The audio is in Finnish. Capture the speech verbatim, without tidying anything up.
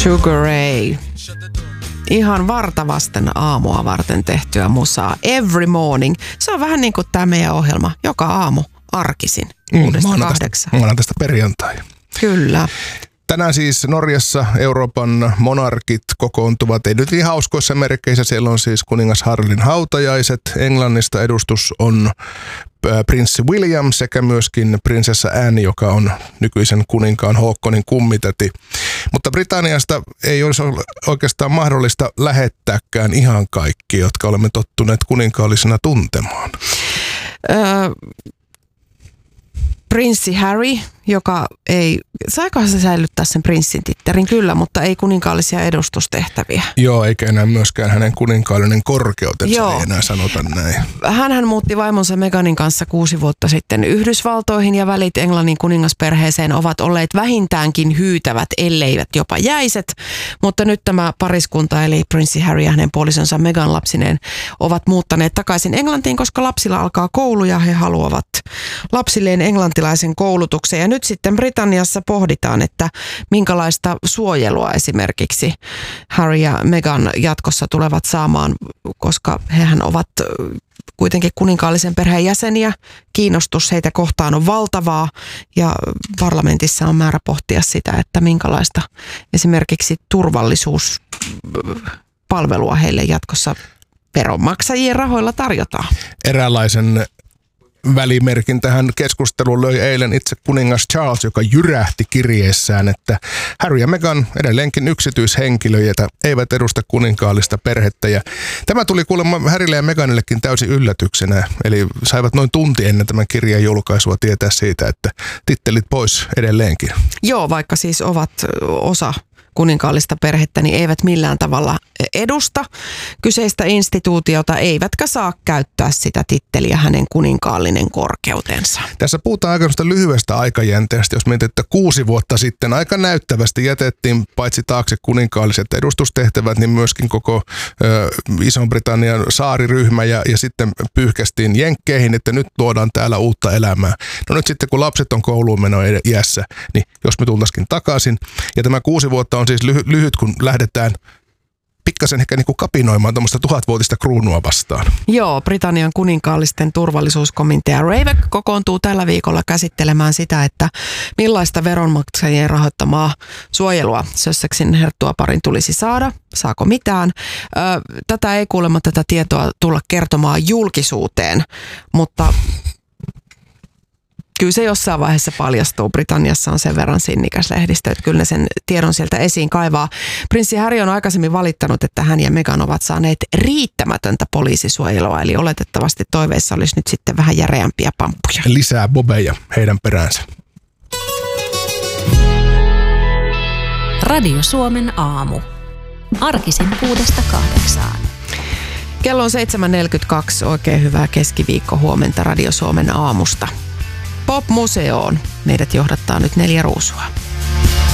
Sugar Ray. Ihan vartavasten aamua varten tehtyä musaa. Every morning. Se on vähän niin kuin tämä meidän ohjelma. Joka aamu arkisin. Kuudesta mm, kahdeksaan. Maanantaista perjantai. Kyllä. Tänään siis Norjassa Euroopan monarkit kokoontuvat. Ei nyt niin hauskoissa merkeissä. Siellä on siis kuningas Haraldin hautajaiset. Englannista edustus on prinssi William sekä myöskin prinsessa Anne, joka on nykyisen kuninkaan Haakonin kummitäti. Mutta Britanniasta ei olisi oikeastaan mahdollista lähettääkään ihan kaikki, jotka olemme tottuneet kuninkaallisena tuntemaan. Öö, prinssi Harry, joka ei, saikohan se säilyttää sen prinssin titterin kyllä, mutta ei kuninkaallisia edustustehtäviä. Joo, eikä enää myöskään hänen kuninkaallinen korkeutensa, Joo. ei enää sanota näin. Hänhän muutti vaimonsa Meghanin kanssa kuusi vuotta sitten Yhdysvaltoihin ja välit Englannin kuningasperheeseen ovat olleet vähintäänkin hyytävät, elleivät jopa jäiset. Mutta nyt tämä pariskunta eli prinssi Harry ja hänen puolisonsa Meghan lapsineen ovat muuttaneet takaisin Englantiin, koska lapsilla alkaa koulu ja he haluavat lapsilleen englantilaisen koulutuksen. Ja nyt sitten Britanniassa pohditaan, että minkälaista suojelua esimerkiksi Harry ja Meghan jatkossa tulevat saamaan, koska hehän ovat kuitenkin kuninkaallisen perheen jäseniä. Kiinnostus heitä kohtaan on valtavaa ja parlamentissa on määrä pohtia sitä, että minkälaista esimerkiksi turvallisuuspalvelua heille jatkossa veronmaksajien rahoilla tarjotaan. Eräänlaisen välimerkin tähän keskusteluun löi eilen itse kuningas Charles, joka jyrähti kirjeessään, että Harry ja Meghan edelleenkin yksityishenkilöitä eivät edusta kuninkaallista perhettä. Ja tämä tuli kuulemma Harrylle ja Meghanillekin täysin yllätyksenä. Eli saivat noin tunti ennen tämän kirjeen julkaisua tietää siitä, että tittelit pois edelleenkin. Joo, vaikka siis ovat osa kuninkaallista perhettä, niin eivät millään tavalla edusta kyseistä instituutiota, eivätkä saa käyttää sitä titteliä hänen kuninkaallinen korkeutensa. Tässä puhutaan aika lyhyestä aikajänteestä, jos mietit, että kuusi vuotta sitten aika näyttävästi jätettiin paitsi taakse kuninkaalliset edustustehtävät, niin myöskin koko ö, Ison-Britannian saariryhmä ja, ja sitten pyyhkästiin jenkkeihin, että nyt luodaan täällä uutta elämää. No nyt sitten kun lapset on kouluun meno iässä, niin jos me tultaisiin takaisin, ja tämä kuusi vuotta on siis lyhy- lyhyt, kun lähdetään pikkasen ehkä niin kuin kapinoimaan tuommoista tuhatvuotista kruunua vastaan. Joo, Britannian kuninkaallisten turvallisuuskomitea Ravek kokoontuu tällä viikolla käsittelemään sitä, että millaista veronmaksajien rahoittamaa suojelua Sussexin herttuaparin tulisi saada. Saako mitään? Ö, tätä ei kuulemma tätä tietoa tulla kertomaan julkisuuteen, mutta kyllä se jossain vaiheessa paljastuu. Britanniassa on sen verran sinnikäs lehdistö, että kyllä ne sen tiedon sieltä esiin kaivaa. Prinssi Harry on aikaisemmin valittanut, että hän ja Meghan ovat saaneet riittämätöntä poliisisuojelua, eli oletettavasti toiveissa olisi nyt sitten vähän järeämpiä pamppuja. Lisää bobeja heidän peräänsä. Radio Suomen aamu. Arkisin kuudesta kahdeksaan. Kello on seitsemän neljäkymmentäkaksi. Oikein hyvää keskiviikko huomenta Radio Suomen aamusta. Pop-museoon meidät johdattaa nyt Neljä Ruusua.